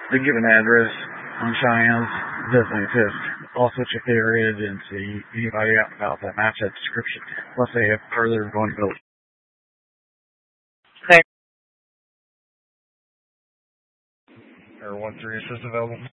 The given address on Cheyenne's doesn't exist. Also check the area and see anybody out and about that match that description, unless they have further vulnerability. Thanks. Air 1-3 assist available.